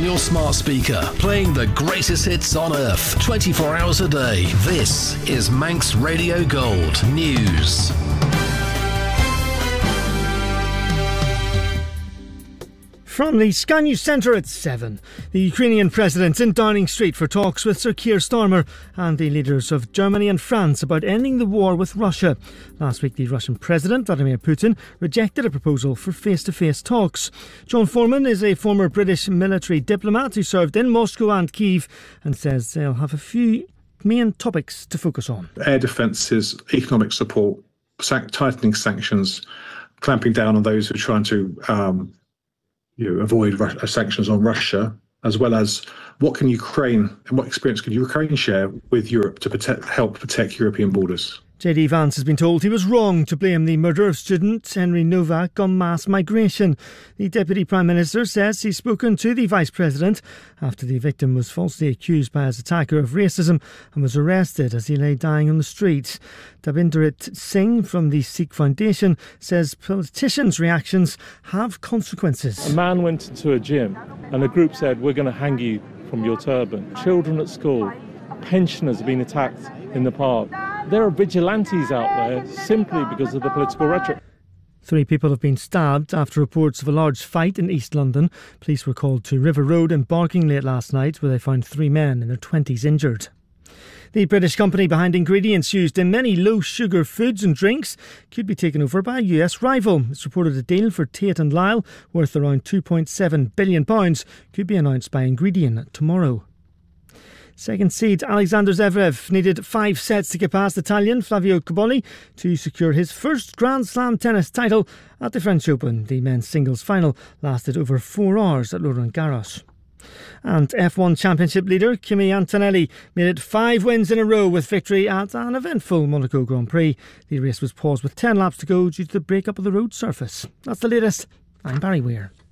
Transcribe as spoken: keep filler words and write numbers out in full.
your smart speaker, playing the greatest hits on earth, twenty-four hours a day. This is Manx Radio Gold News. From the Sky News Centre at seven, the Ukrainian president in Downing Street for talks with Sir Keir Starmer and the leaders of Germany and France about ending the war with Russia. Last week, the Russian President, Vladimir Putin, rejected a proposal for face-to-face talks. John Foreman is a former British military diplomat who served in Moscow and Kyiv and says they'll have a few main topics to focus on. Air defences, economic support, san- tightening sanctions, clamping down on those who are trying to um, you know, avoid Ru- sanctions on Russia, as well as what can Ukraine and what experience can Ukraine share with Europe to protect, help protect European borders. J D Vance has been told he was wrong to blame the murder of student Henry Novak on mass migration. The Deputy Prime Minister says he's spoken to the Vice President after the victim was falsely accused by his attacker of racism and was arrested as he lay dying on the street. Dabinderit Singh from the Sikh Foundation says politicians' reactions have consequences. A man went into a gym and a group said, "We're going to hang you from your turban." Children at school, pensioners have been attacked in the park. There are vigilantes out there simply because of the political rhetoric. Three people have been stabbed after reports of a large fight in East London. Police were called to River Road in Barking late last night, where they found three men in their twenties injured. The British company behind ingredients used in many low-sugar foods and drinks could be taken over by a U S rival. It's reported a deal for Tate and Lyle, worth around two point seven billion pounds, could be announced by Ingredient tomorrow. Second seed Alexander Zverev needed five sets to get past Italian Flavio Cobolli to secure his first Grand Slam tennis title at the French Open. The men's singles final lasted over four hours at Roland Garros. And F one Championship leader Kimi Antonelli made it five wins in a row with victory at an eventful Monaco Grand Prix. The race was paused with ten laps to go due to the break-up of the road surface. That's the latest. I'm Barry Weir.